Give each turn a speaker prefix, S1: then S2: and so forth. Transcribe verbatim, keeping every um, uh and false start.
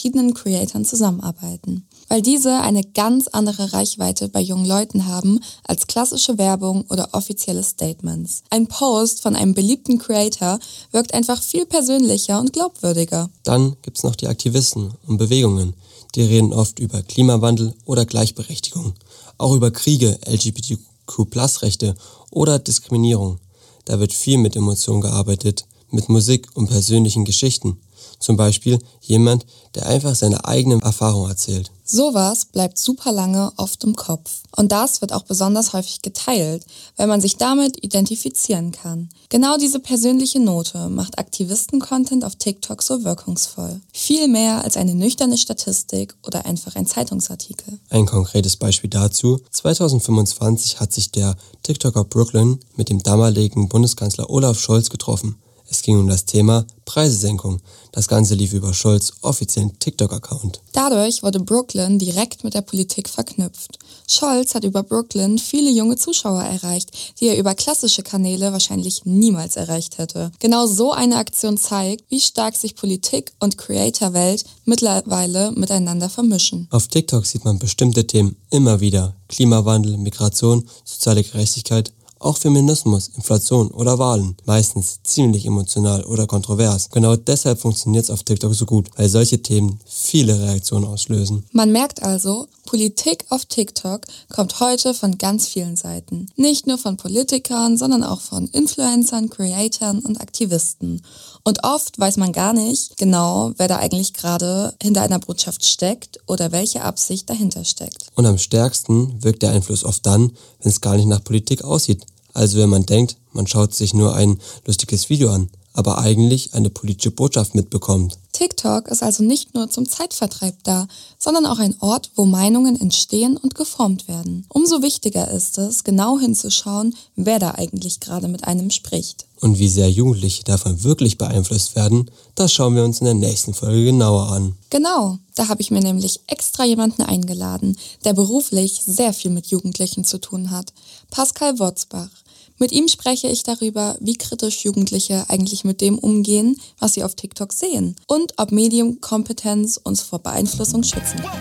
S1: verschiedenen Creatoren zusammenarbeiten, weil diese eine ganz andere Reichweite bei jungen Leuten haben als klassische Werbung oder offizielle Statements. Ein Post von einem beliebten Creator wirkt einfach viel persönlicher und glaubwürdiger.
S2: Dann gibt's noch die Aktivisten und Bewegungen. Die reden oft über Klimawandel oder Gleichberechtigung, auch über Kriege, L G B T Q Plus Rechte oder Diskriminierung. Da wird viel mit Emotionen gearbeitet, mit Musik und persönlichen Geschichten. Zum Beispiel jemand, der einfach seine eigenen Erfahrungen erzählt.
S1: Sowas bleibt super lange oft im Kopf. Und das wird auch besonders häufig geteilt, weil man sich damit identifizieren kann. Genau diese persönliche Note macht Aktivisten-Content auf TikTok so wirkungsvoll. Viel mehr als eine nüchterne Statistik oder einfach ein Zeitungsartikel.
S2: Ein konkretes Beispiel dazu: zweitausendfünfundzwanzig hat sich der TikToker Brooklyn mit dem damaligen Bundeskanzler Olaf Scholz getroffen. Es ging um das Thema Preisesenkung. Das Ganze lief über Scholz' offiziellen TikTok-Account.
S1: Dadurch wurde Brooklyn direkt mit der Politik verknüpft. Scholz hat über Brooklyn viele junge Zuschauer erreicht, die er über klassische Kanäle wahrscheinlich niemals erreicht hätte. Genau so eine Aktion zeigt, wie stark sich Politik und Creator-Welt mittlerweile miteinander vermischen.
S2: Auf TikTok sieht man bestimmte Themen immer wieder. Klimawandel, Migration, soziale Gerechtigkeit, auch Feminismus, Inflation oder Wahlen. Meistens ziemlich emotional oder kontrovers. Genau deshalb funktioniert es auf TikTok so gut, weil solche Themen viele Reaktionen auslösen.
S1: Man merkt also, Politik auf TikTok kommt heute von ganz vielen Seiten. Nicht nur von Politikern, sondern auch von Influencern, Creatoren und Aktivisten. Und oft weiß man gar nicht genau, wer da eigentlich gerade hinter einer Botschaft steckt oder welche Absicht dahinter steckt.
S2: Und am stärksten wirkt der Einfluss oft dann, wenn es gar nicht nach Politik aussieht. Also wenn man denkt, man schaut sich nur ein lustiges Video an, aber eigentlich eine politische Botschaft mitbekommt.
S1: TikTok ist also nicht nur zum Zeitvertreib da, sondern auch ein Ort, wo Meinungen entstehen und geformt werden. Umso wichtiger ist es, genau hinzuschauen, wer da eigentlich gerade mit einem spricht.
S2: Und wie sehr Jugendliche davon wirklich beeinflusst werden, das schauen wir uns in der nächsten Folge genauer an.
S1: Genau, da habe ich mir nämlich extra jemanden eingeladen, der beruflich sehr viel mit Jugendlichen zu tun hat. Pascal Wotzbach. Mit ihm spreche ich darüber, wie kritisch Jugendliche eigentlich mit dem umgehen, was sie auf TikTok sehen und ob Medienkompetenz uns vor Beeinflussung schützen kann.